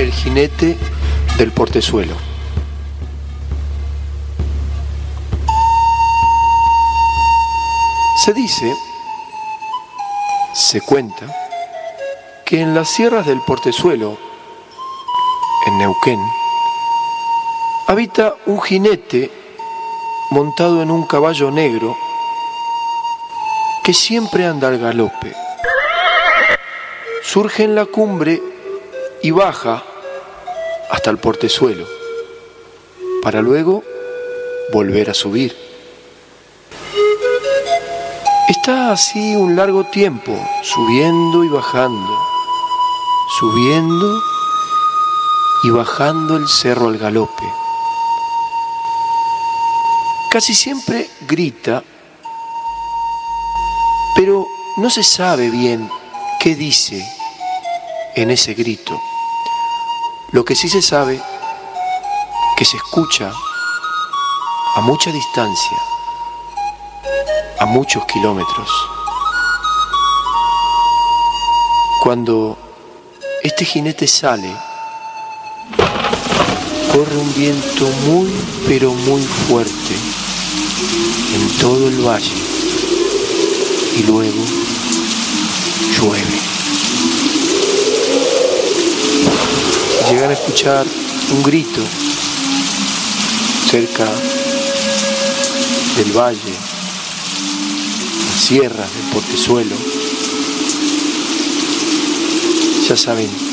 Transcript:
el jinete del portezuelo. Se cuenta, que en las sierras del Portezuelo, en Neuquén, habita un jinete montado en un caballo negro que siempre anda al galope. Surge en la cumbre y baja hasta el Portezuelo, para luego volver a subir. Está así un largo tiempo, subiendo y bajando el cerro al galope. Casi siempre grita, pero no se sabe bien qué dice en ese grito. Lo que sí se sabe, que se escucha a mucha distancia, a muchos kilómetros. Cuando este jinete sale, corre un viento muy, pero muy fuerte en todo el valle y luego llueve. Llegan a escuchar un grito cerca del valle, sierras del Portezuelo. Ya saben